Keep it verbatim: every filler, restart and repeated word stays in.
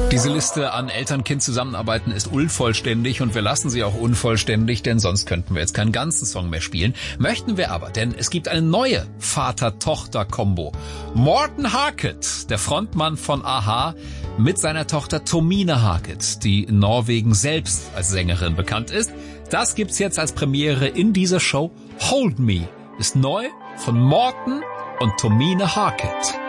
Diese Liste an Eltern-Kind-Zusammenarbeiten ist unvollständig und wir lassen sie auch unvollständig, denn sonst könnten wir jetzt keinen ganzen Song mehr spielen. Möchten wir aber, denn es gibt eine neue Vater-Tochter-Kombo. Morten Harket, der Frontmann von a-ha, mit seiner Tochter Tomine Harket, die in Norwegen selbst als Sängerin bekannt ist. Das gibt's jetzt als Premiere in dieser Show. Hold Me ist neu von Morten und Tomine Harket.